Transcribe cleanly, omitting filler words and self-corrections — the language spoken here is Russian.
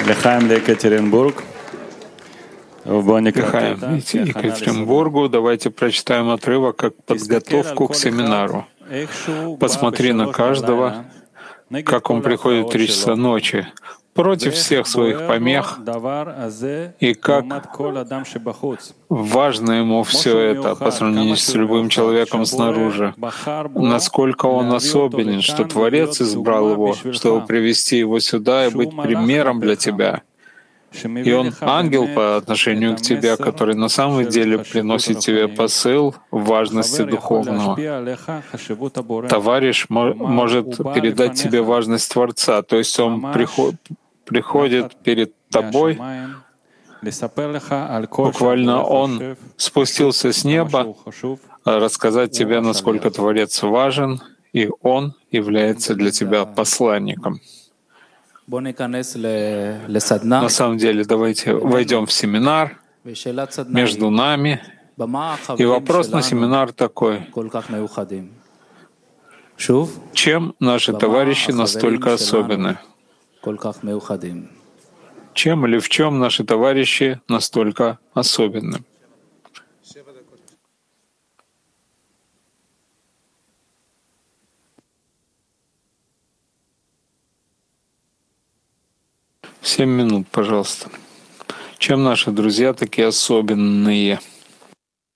Лехаем Екатеринбург. Лехаем Екатеринбургу. Давайте прочитаем отрывок как подготовку к семинару. Посмотри на каждого, как он приходит в 3 часа ночи, против всех своих помех, и как важно ему все это по сравнению с любым человеком снаружи, насколько он особенен, что Творец избрал его, чтобы привести его сюда и быть примером для тебя. И он ангел по отношению к тебе, который на самом деле приносит тебе посыл важности духовного. Товарищ может передать тебе важность Творца, то есть он приходит перед тобой, буквально он спустился с неба, рассказать тебе, насколько Творец важен, и он является для тебя посланником. На самом деле, давайте войдем в семинар между нами. И вопрос на семинар такой: чем наши товарищи настолько особенны? Чем или в чем наши товарищи настолько особенны? Семь минут, пожалуйста. Чем наши друзья такие особенные?